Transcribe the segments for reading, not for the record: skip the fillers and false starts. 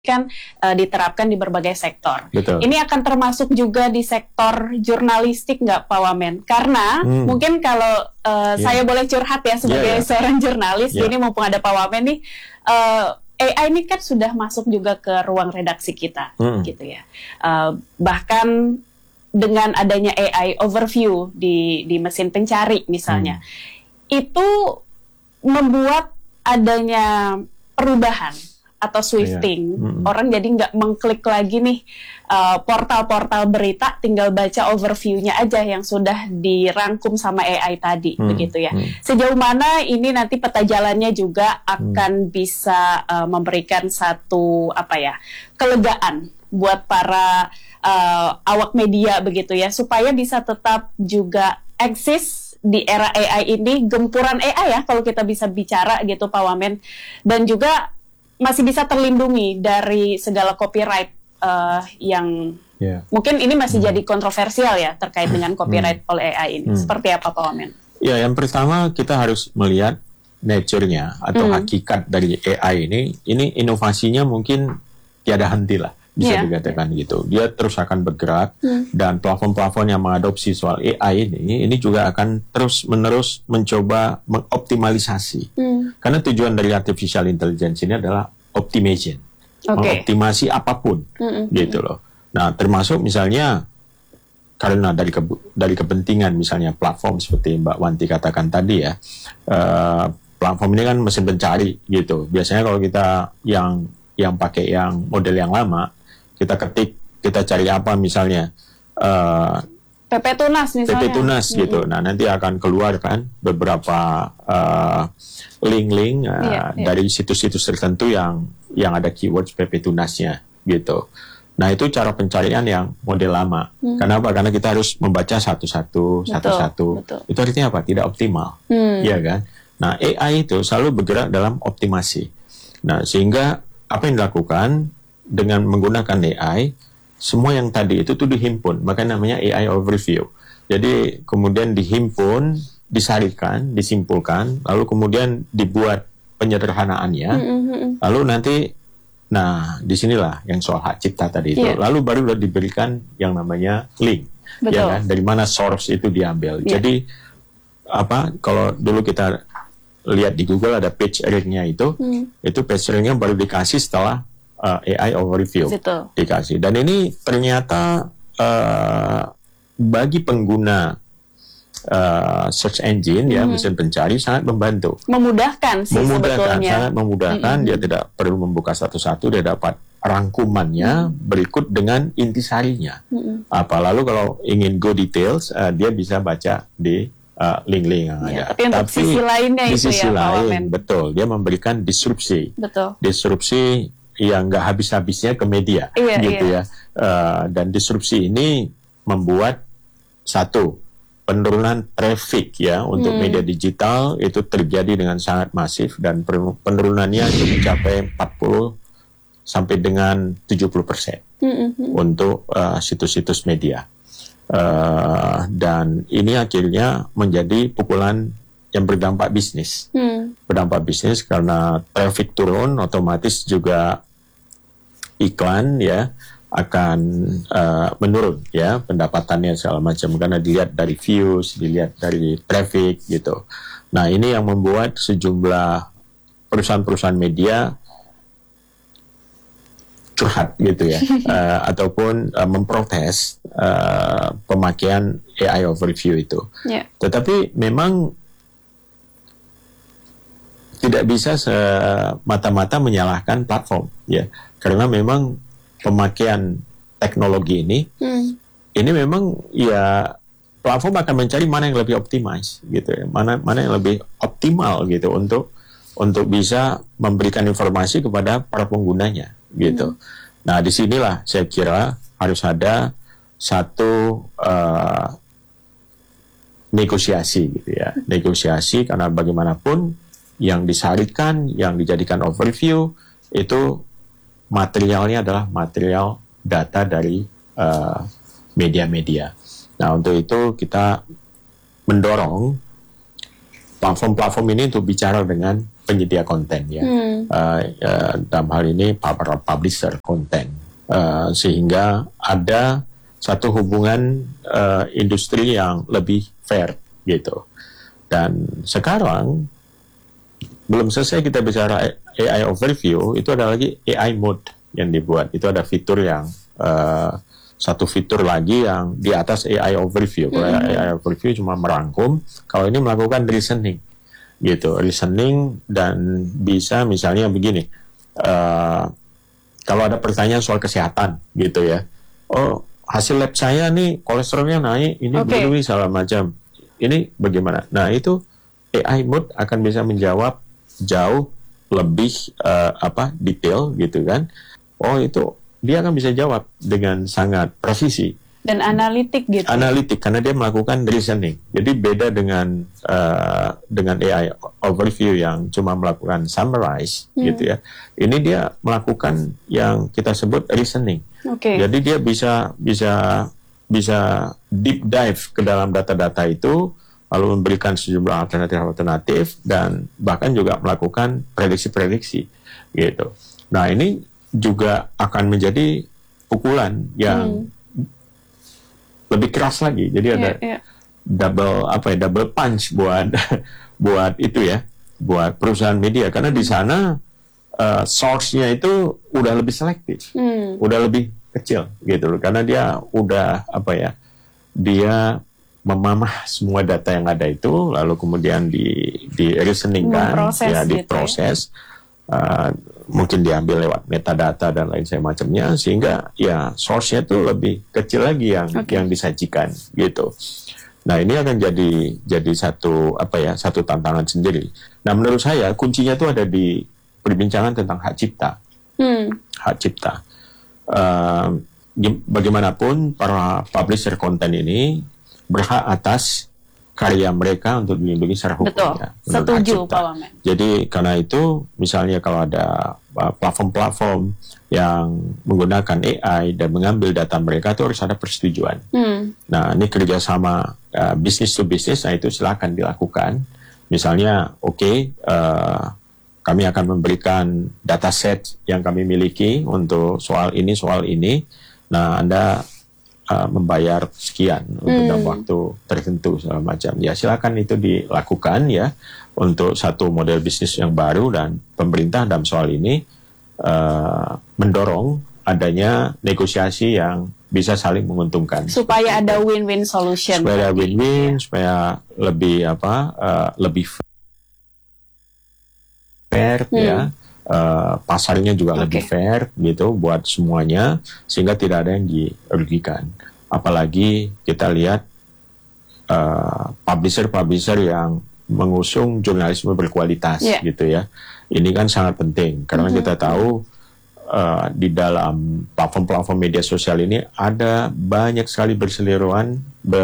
kan diterapkan di berbagai sektor. Betul. Ini akan termasuk juga di sektor jurnalistik nggak Pak Wamen? Karena mungkin kalau saya boleh curhat ya sebagai seorang jurnalis, ini mumpung ada Pak Wamen nih, AI ini kan sudah masuk juga ke ruang redaksi kita, gitu ya. Bahkan dengan adanya AI overview di mesin pencari misalnya, itu membuat adanya perubahan atau swifting. Orang jadi nggak mengklik lagi nih portal-portal berita, tinggal baca overview-nya aja yang sudah dirangkum sama AI tadi, begitu ya. Sejauh mana ini nanti peta jalannya juga akan bisa memberikan satu kelegaan buat para awak media begitu ya, supaya bisa tetap juga eksis di era AI ini, gempuran AI ya kalau kita bisa bicara gitu Pak Wamen, dan juga masih bisa terlindungi dari segala copyright yang mungkin ini masih jadi kontroversial ya terkait dengan copyright oleh AI ini. Seperti apa Pak Wamen? Ya, yang pertama kita harus melihat nature-nya atau hakikat dari AI ini inovasinya mungkin tiada henti lah, bisa dikatakan gitu. Dia terus akan bergerak dan platform-platform yang mengadopsi soal AI ini juga akan terus-menerus mencoba mengoptimalisasi. Karena tujuan dari artificial intelligence ini adalah optimization, mengoptimasi apapun, gitu loh. Nah, termasuk misalnya karena dari kepentingan misalnya platform seperti Mbak Wanti katakan tadi ya, platform ini kan mesin pencari gitu. Biasanya kalau kita yang pakai yang model yang lama, kita ketik, kita cari apa misalnya PP Tunas misalnya. PP Tunas gitu. Nah, nanti akan keluar kan beberapa link-link dari situs-situs tertentu yang ada keywords PP Tunasnya gitu. Nah, itu cara pencarian yang model lama. Kenapa? Karena kita harus membaca satu-satu. Itu artinya apa? Tidak optimal. Iya kan? Nah, AI itu selalu bergerak dalam optimasi. Nah, sehingga apa yang dilakukan dengan menggunakan AI, semua yang tadi itu tuh dihimpun, makanya namanya AI overview. Jadi kemudian dihimpun, disarikan, disimpulkan, lalu kemudian dibuat penyederhanaannya, lalu nanti, nah disinilah yang soal hak cipta tadi itu, lalu baru diberikan yang namanya link, ya kan? Dari mana source itu diambil. Jadi kalau dulu kita lihat di Google ada page rank-nya itu page rank-nya baru dikasih setelah AI overview dikasih. Dan ini ternyata bagi pengguna search engine mesin pencari sangat membantu. Memudahkan sebetulnya. Sangat memudahkan. Dia tidak perlu membuka satu-satu, dia dapat rangkumannya berikut dengan intisarinya. Lalu kalau ingin go details, dia bisa baca di link-link yang ada. Tapi untuk sisi lainnya di itu sisi ya, lain, betul, dia memberikan disrupsi. Disrupsi yang nggak habis-habisnya ke media, ya. Dan disrupsi ini membuat satu penurunan traffic ya untuk media digital itu terjadi dengan sangat masif dan penurunannya itu mencapai 40 sampai dengan 70% untuk situs-situs media. Dan ini akhirnya menjadi pukulan yang berdampak bisnis. Berdampak bisnis karena traffic turun, otomatis juga iklan ya akan menurun ya pendapatannya segala macam, karena dilihat dari views, dilihat dari traffic gitu. Nah, ini yang membuat sejumlah perusahaan-perusahaan media curhat gitu ya, ataupun memprotes pemakaian AI overview itu. Tetapi memang tidak bisa semata-mata menyalahkan platform ya, karena memang pemakaian teknologi ini memang ya platform akan mencari mana yang lebih optimize gitu ya, mana yang lebih optimal gitu untuk bisa memberikan informasi kepada para penggunanya gitu. Nah, disinilah saya kira harus ada satu negosiasi gitu ya, negosiasi, karena bagaimanapun yang disarikan, yang dijadikan overview itu materialnya adalah material data dari media-media. Nah, untuk itu kita mendorong platform-platform ini untuk bicara dengan penyedia konten ya. Dalam hal ini para publisher konten, sehingga ada satu hubungan industri yang lebih fair gitu. Dan sekarang belum selesai kita bicara AI overview, itu ada lagi AI mode yang dibuat. Itu ada fitur yang satu fitur lagi yang di atas AI overview. Kalau AI overview cuma merangkum, kalau ini melakukan reasoning gitu, reasoning, dan bisa misalnya begini, kalau ada pertanyaan soal kesehatan gitu ya, oh hasil lab saya nih kolesterolnya naik, ini begini segala macam, ini bagaimana? Nah itu AI mode akan bisa menjawab jauh lebih detail gitu kan. Oh itu dia akan bisa jawab dengan sangat presisi dan analitik gitu. Analitik karena dia melakukan reasoning. Jadi beda dengan AI overview yang cuma melakukan summarize gitu ya. Ini dia melakukan yang kita sebut reasoning. Jadi dia bisa deep dive ke dalam data-data itu, lalu memberikan sejumlah alternatif dan bahkan juga melakukan prediksi-prediksi gitu. Nah ini juga akan menjadi pukulan yang lebih keras lagi. Jadi ada double punch buat itu ya, buat perusahaan media, karena di sana source-nya itu udah lebih selektif, udah lebih kecil gitu loh, karena dia udah dia memamah semua data yang ada itu, lalu kemudian di reasoningkan, diproses. Mungkin diambil lewat metadata dan lain semacamnya, sehingga ya source-nya itu lebih kecil lagi yang disajikan gitu. Nah ini akan jadi satu tantangan sendiri. Nah menurut saya kuncinya itu ada di perbincangan tentang hak cipta. Hak cipta. Bagaimanapun para publisher konten ini berhak atas karya mereka untuk dilindungi secara hukum. Betul, setuju Pak Wamen. Jadi karena itu misalnya kalau ada platform-platform yang menggunakan AI dan mengambil data mereka, itu harus ada persetujuan. Nah ini kerjasama bisnis to bisnis, nah itu silakan dilakukan. Misalnya kami akan memberikan dataset yang kami miliki untuk soal ini. Nah Anda membayar sekian untuk dalam waktu tertentu segala macam. Ya silakan itu dilakukan ya untuk satu model bisnis yang baru, dan pemerintah dalam soal ini mendorong adanya negosiasi yang bisa saling menguntungkan. Supaya ada win-win solution. Supaya ada win-win, supaya lebih lebih fair ya. Pasarnya juga lebih fair gitu buat semuanya, sehingga tidak ada yang dirugikan. Apalagi kita lihat publisher yang mengusung jurnalisme berkualitas gitu ya. Ini kan sangat penting karena kita tahu di dalam platform-platform media sosial ini ada banyak sekali berseliweran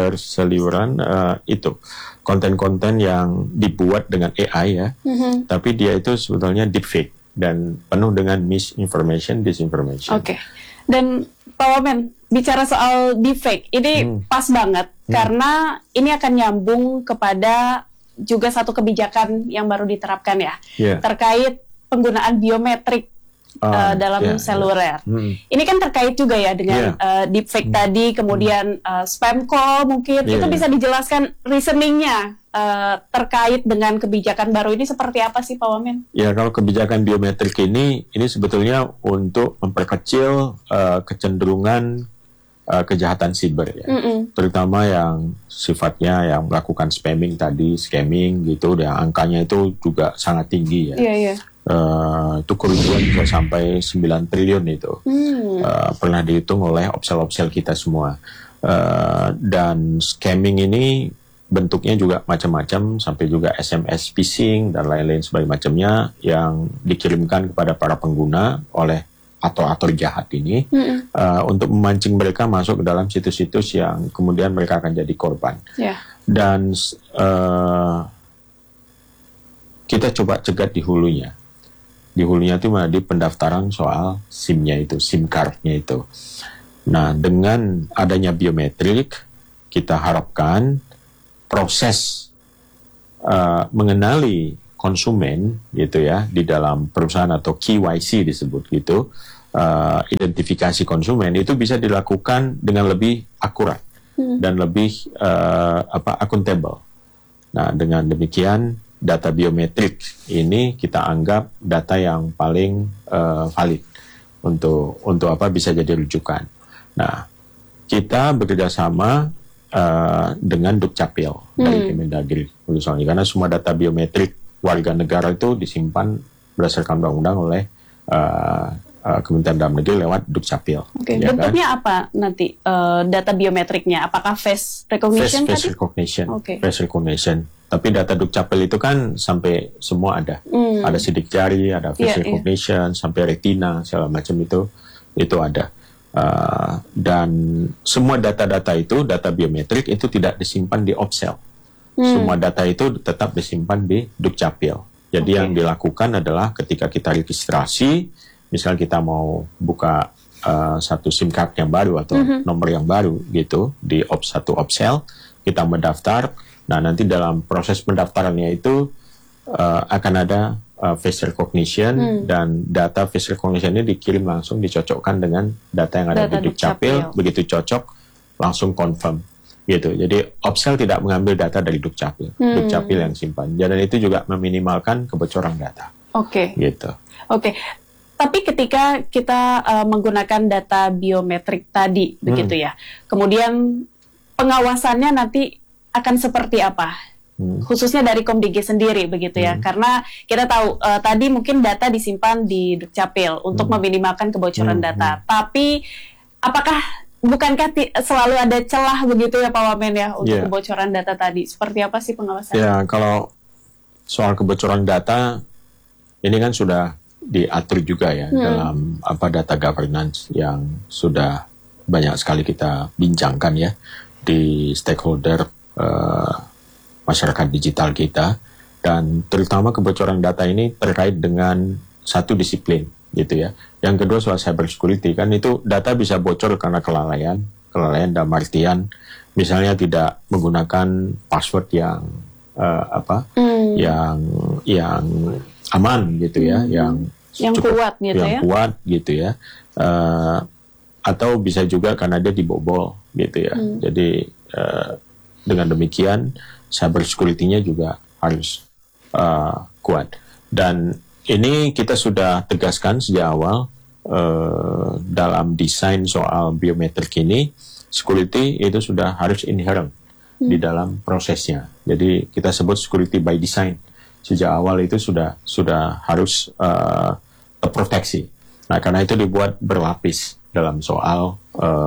itu konten-konten yang dibuat dengan AI ya, tapi dia itu sebetulnya deepfake dan penuh dengan misinformation, disinformation. Dan Pak Wamen, bicara soal deepfake, ini pas banget karena ini akan nyambung kepada juga satu kebijakan yang baru diterapkan ya, terkait penggunaan biometrik dalam seluler. Ini kan terkait juga ya dengan deepfake tadi, kemudian spam call mungkin. Itu bisa dijelaskan reasoningnya terkait dengan kebijakan baru ini seperti apa sih Pak Wamen? Ya kalau kebijakan biometrik ini sebetulnya untuk memperkecil kecenderungan kejahatan siber ya, terutama yang sifatnya yang melakukan spamming tadi, scamming gitu, dan angkanya itu juga sangat tinggi ya. Itu kerugian bisa sampai 9 triliun itu. Pernah dihitung oleh opsel-opsel kita semua. Dan scamming ini bentuknya juga macam-macam, sampai juga SMS phishing dan lain-lain sebagainya macamnya yang dikirimkan kepada para pengguna oleh aktor jahat ini untuk memancing mereka masuk ke dalam situs-situs yang kemudian mereka akan jadi korban. Dan kita coba cegat di hulunya. Di hulunya itu di pendaftaran soal SIM-nya itu, SIM card-nya itu. Nah, dengan adanya biometrik, kita harapkan proses mengenali konsumen gitu ya di dalam perusahaan atau KYC disebut gitu, identifikasi konsumen itu bisa dilakukan dengan lebih akurat dan lebih akuntabel. Nah, dengan demikian data biometrik ini kita anggap data yang paling valid untuk bisa jadi rujukan. Nah, kita bekerjasama dengan Dukcapil dari Kemendagri misalnya, karena semua data biometrik warga negara itu disimpan berdasarkan undang-undang oleh Kementerian Dalam Negeri lewat Dukcapil. Ya, bentuknya kan? Apa nanti data biometriknya? Apakah face recognition? Face recognition. Face recognition. Tapi data Dukcapil itu kan sampai semua ada. Ada sidik jari, ada face recognition, sampai retina, segala macam itu ada. Dan semua data-data itu, data biometrik itu tidak disimpan di Opsel. Semua data itu tetap disimpan di Dukcapil. Jadi yang dilakukan adalah ketika kita registrasi, misal kita mau buka satu SIM card yang baru atau nomor yang baru gitu di satu Opsel, kita mendaftar. Nah, nanti dalam proses pendaftarannya itu akan ada face recognition dan data face recognition ini dikirim langsung, dicocokkan dengan data yang ada di Dukcapil. Begitu cocok, langsung confirm gitu. Jadi Opsel tidak mengambil data dari Dukcapil, Dukcapil yang simpan. Dan itu juga meminimalkan kebocoran data. Gitu. Tapi ketika kita menggunakan data biometrik tadi, begitu ya, kemudian pengawasannya nanti akan seperti apa? Khususnya dari Komdigi sendiri, begitu ya, karena kita tahu tadi mungkin data disimpan di Dukcapil untuk meminimalkan kebocoran data. Tapi apakah bukankah selalu ada celah begitu ya Pak Wamen ya untuk kebocoran data tadi? Seperti apa sih pengawasannya? Ya, kalau soal kebocoran data ini kan sudah diatur juga ya dalam data governance yang sudah banyak sekali kita bincangkan ya di stakeholder masyarakat digital kita, dan terutama kebocoran data ini terkait dengan satu disiplin gitu ya. Yang kedua soal cyber security, kan itu data bisa bocor karena kelalaian dalam artian misalnya tidak menggunakan password yang yang aman gitu ya, yang cukup, kuat gitu ya, atau bisa juga karena dia dibobol gitu ya. Jadi dengan demikian cyber security-nya juga harus kuat. Dan ini kita sudah tegaskan sejak awal dalam desain soal biometrik ini, security itu sudah harus inherent di dalam prosesnya. Jadi kita sebut security by design. Sejak awal itu sudah harus terproteksi. Nah, karena itu dibuat berlapis dalam soal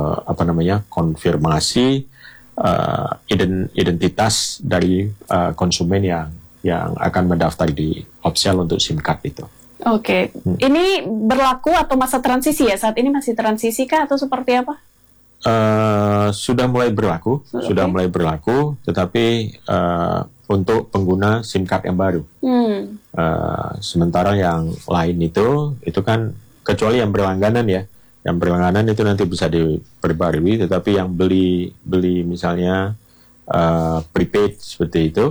konfirmasi identitas dari konsumen yang akan mendaftar di Opsel untuk SIM card itu. Ini berlaku atau masa transisi ya? Saat ini masih transisi kah atau seperti apa? Sudah mulai berlaku, tetapi untuk pengguna SIM card yang baru. Sementara yang lain itu kan kecuali yang berlangganan ya. Yang berlangganan itu nanti bisa diperbarui, tetapi yang beli misalnya prepaid seperti itu,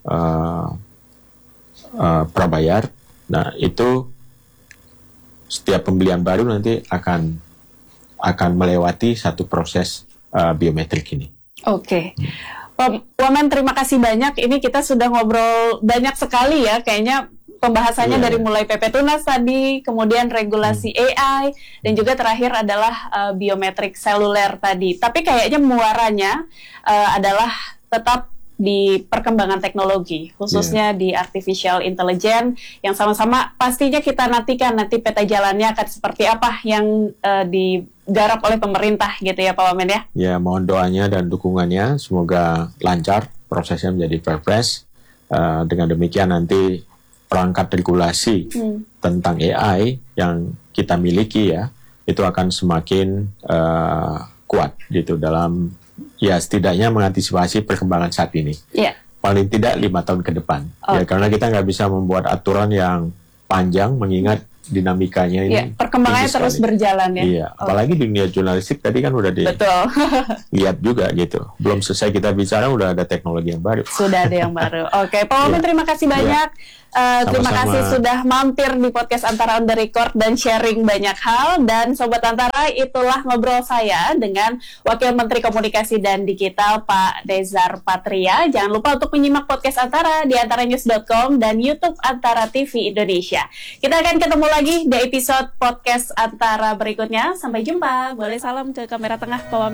prabayar, nah itu setiap pembelian baru nanti akan melewati satu proses biometrik ini. Pak Wamen, terima kasih banyak. Ini kita sudah ngobrol banyak sekali ya, kayaknya pembahasannya dari mulai PP Tunas tadi, kemudian regulasi AI, dan juga terakhir adalah biometrik seluler tadi. Tapi kayaknya muaranya adalah tetap di perkembangan teknologi, khususnya di artificial intelligence, yang sama-sama pastinya kita nantikan nanti peta jalannya akan seperti apa yang digarap oleh pemerintah gitu ya Pak Wamen ya. Ya, mohon doanya dan dukungannya, semoga lancar prosesnya menjadi perpres. Dengan demikian nanti perangkat regulasi tentang AI yang kita miliki ya, itu akan semakin kuat gitu dalam setidaknya mengantisipasi perkembangan saat ini. Paling tidak 5 tahun ke depan. Ya, karena kita nggak bisa membuat aturan yang panjang mengingat dinamikanya ini. Perkembangannya terus berjalan ya. Iya, apalagi di dunia jurnalistik tadi kan udah lihat juga gitu. Belum selesai kita bicara udah ada teknologi yang baru. Sudah ada yang baru. Pak Wamen terima kasih banyak. Terima kasih sudah mampir di podcast Antara on the Record dan sharing banyak hal. Dan Sobat Antara, itulah ngobrol saya dengan Wakil Menteri Komunikasi dan Digital Pak Nezar Patria. Jangan lupa untuk menyimak podcast Antara di antaranews.com dan YouTube Antara TV Indonesia. Kita akan ketemu lagi di episode podcast Antara berikutnya. Sampai jumpa. Boleh salam ke kamera tengah, Pak Wamen.